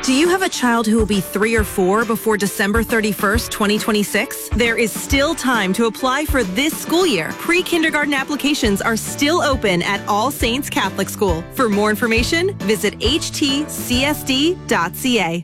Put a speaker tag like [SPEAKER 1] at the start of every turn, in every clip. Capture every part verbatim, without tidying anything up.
[SPEAKER 1] Do you have a child who will be three or four before December thirty-first, twenty twenty-six? There is still time to apply for this school year. Pre-kindergarten applications are still open at All Saints Catholic School. For more information, visit h t c s d dot c a.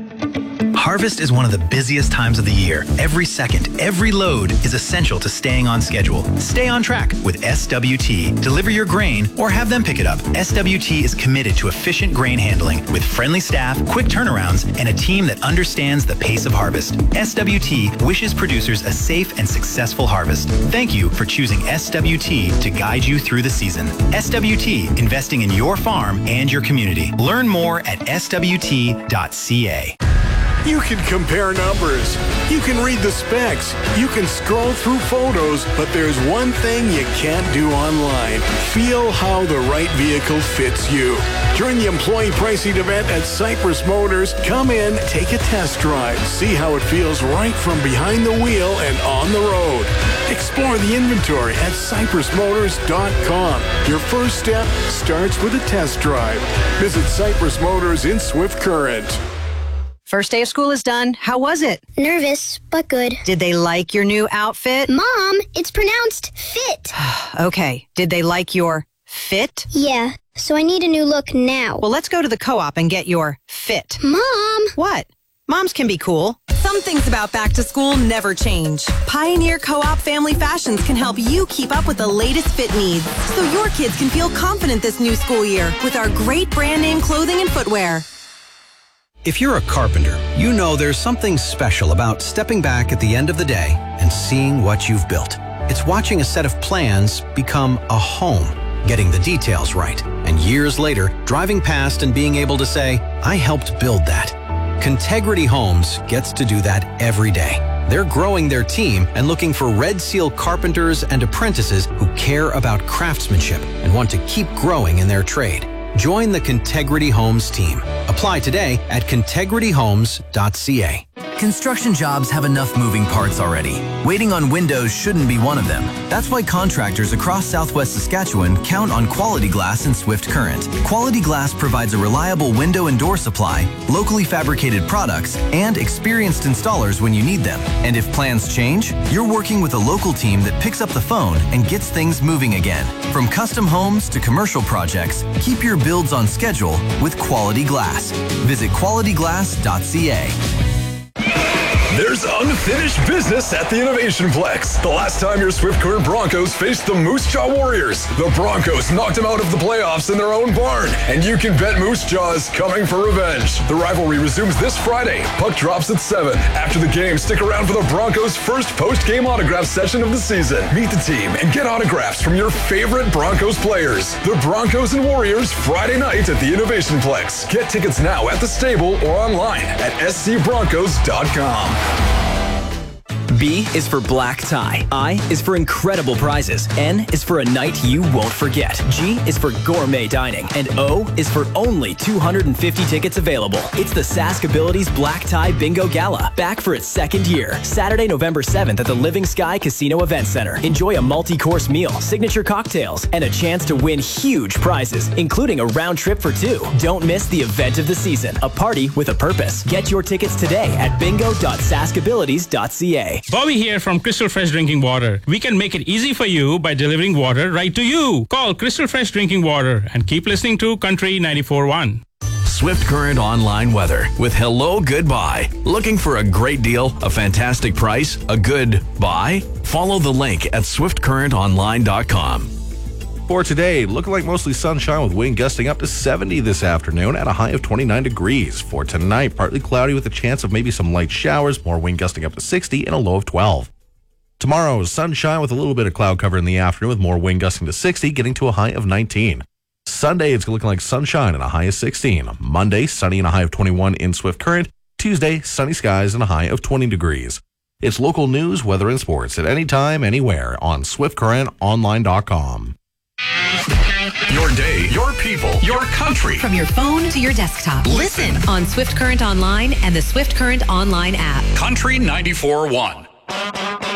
[SPEAKER 2] Harvest is one of the busiest times of the year. Every second, every load is essential to staying on schedule. Stay on track with S W T. Deliver your grain or have them pick it up. S W T is committed to efficient grain handling with friendly staff, quick turnarounds, and a team that understands the pace of harvest. S W T wishes producers a safe and successful harvest. Thank you for choosing S W T to guide you through the season. S W T, investing in your farm and your community. Learn more at s w t dot c a.
[SPEAKER 3] You can compare numbers. You can read the specs. You can scroll through photos, but there's one thing you can't do online. Feel how the right vehicle fits you. During the employee pricing event at Cypress Motors, come in, take a test drive, see how it feels right from behind the wheel and on the road. Explore the inventory at cypress motors dot com. Your first step starts with a test drive. Visit Cypress Motors in Swift Current.
[SPEAKER 4] First day of school is done. How was it?
[SPEAKER 5] Nervous, but good.
[SPEAKER 4] Did they like your new outfit?
[SPEAKER 5] Mom, it's pronounced fit.
[SPEAKER 4] Okay. Did they like your fit?
[SPEAKER 5] Yeah, so I need a new look now.
[SPEAKER 4] Well, let's go to the co-op and get your fit.
[SPEAKER 5] Mom!
[SPEAKER 4] What? Moms can be cool.
[SPEAKER 1] Some things about back to school never change. Pioneer Co-op Family Fashions can help you keep up with the latest fit needs so your kids can feel confident this new school year with our great brand name clothing and footwear.
[SPEAKER 6] If you're a carpenter, you know there's something special about stepping back at the end of the day and seeing what you've built. It's watching a set of plans become a home, getting the details right, and years later, driving past and being able to say, I helped build that. Contegrity Homes gets to do that every day. They're growing their team and looking for Red Seal carpenters and apprentices who care about craftsmanship and want to keep growing in their trade. Join the Contegrity Homes team. Apply today at contegrity homes dot c a.
[SPEAKER 7] Construction jobs have enough moving parts already. Waiting on windows shouldn't be one of them. That's why contractors across Southwest Saskatchewan count on Quality Glass and Swift Current. Quality Glass provides a reliable window and door supply, locally fabricated products, and experienced installers when you need them. And if plans change, you're working with a local team that picks up the phone and gets things moving again. From custom homes to commercial projects, keep your builds on schedule with Quality Glass. Visit quality glass dot c a.
[SPEAKER 8] There's unfinished business at the Innovation Plex. The last time your Swift Current Broncos faced the Moose Jaw Warriors, the Broncos knocked them out of the playoffs in their own barn, and you can bet Moose Jaw is coming for revenge. The rivalry resumes this Friday. Puck drops at seven. After the game, stick around for the Broncos' first post-game autograph session of the season. Meet the team and get autographs from your favorite Broncos players. The Broncos and Warriors Friday night at the Innovation Plex. Get tickets now at the stable or online at s c broncos dot com.
[SPEAKER 9] B is for black tie. I is for incredible prizes. N is for a night you won't forget. G is for gourmet dining. And O is for only two hundred fifty tickets available. It's the Sask Abilities Black Tie Bingo Gala, back for its second year. Saturday, November seventh at the Living Sky Casino Event Center. Enjoy a multi-course meal, signature cocktails, and a chance to win huge prizes, including a round trip for two. Don't miss the event of the season, a party with a purpose. Get your tickets today at bingo dot sask abilities dot c a.
[SPEAKER 10] Bobby here from Crystal Fresh Drinking Water. We can make it easy for you by delivering water right to you. Call Crystal Fresh Drinking Water and keep listening to Country ninety-four point one.
[SPEAKER 11] Swift Current Online Weather with Hello Goodbye. Looking for a great deal, a fantastic price, a good buy? Follow the link at swift current online dot com.
[SPEAKER 12] For today, looking like mostly sunshine with wind gusting up to seventy this afternoon at a high of twenty-nine degrees. For tonight, partly cloudy with a chance of maybe some light showers, more wind gusting up to sixty and a low of twelve. Tomorrow, sunshine with a little bit of cloud cover in the afternoon with more wind gusting to sixty, getting to a high of nineteen. Sunday, it's looking like sunshine and a high of sixteen. Monday, sunny and a high of twenty-one in Swift Current. Tuesday, sunny skies and a high of twenty degrees. It's local news, weather, and sports at any time, anywhere on swift current online dot com.
[SPEAKER 11] Your day, your people, your country.
[SPEAKER 13] From your phone to your desktop. Listen, Listen on Swift Current Online and the Swift Current Online app.
[SPEAKER 11] Country ninety-four point one.